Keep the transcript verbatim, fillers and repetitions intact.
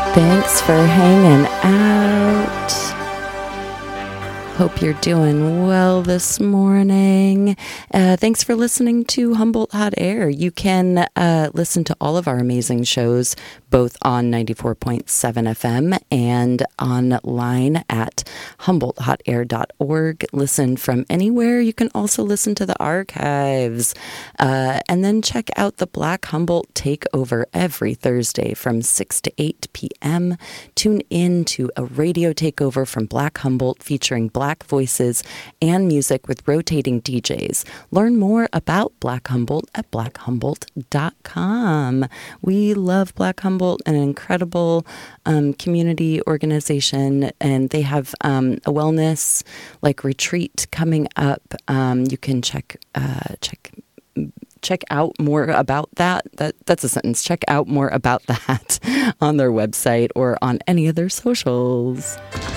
Thanks for hanging out. Hope you're doing well this morning. Uh, thanks for listening to Humboldt Hot Air. You can uh, listen to all of our amazing shows both on ninety-four point seven F M and online at humboldt hot air dot org. Listen from anywhere. You can also listen to the archives. Uh, and then check out the Black Humboldt Takeover every Thursday from six to eight p.m. Tune in to a radio takeover from Black Humboldt featuring Black voices and music with rotating D Js. Learn more about Black Humboldt at black humboldt dot com. We love Black Humboldt, an incredible um, community organization, and they have um, a wellness like retreat coming up. Um, you can check uh, check. Check out more about that. That that's a sentence. Check out more about that on their website or on any of their socials.